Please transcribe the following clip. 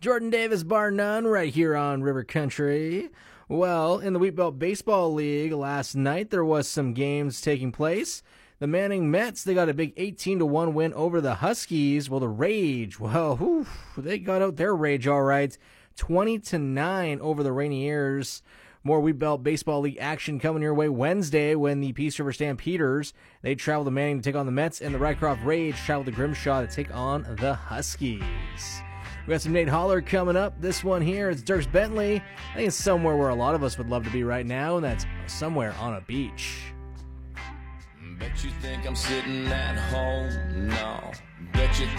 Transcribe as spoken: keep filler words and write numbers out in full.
Jordan Davis, bar none, right here on River Country. Well, in the Wheatbelt Baseball League last night, there was some games taking place. The Manning Mets, they got a big eighteen to one win over the Huskies. Well, the Rage, well, whew, they got out their rage all right. twenty to nine over the Rainiers. More Wheatbelt Baseball League action coming your way Wednesday when the Peace River Stampeders, they travel to Manning to take on the Mets, and the Rycroft Rage travel to Grimshaw to take on the Huskies. We got some Nate Holler coming up. This one here is Dierks Bentley. I think it's somewhere where a lot of us would love to be right now, and that's somewhere on a beach. Bet you think I'm sitting at home? No. Bet you think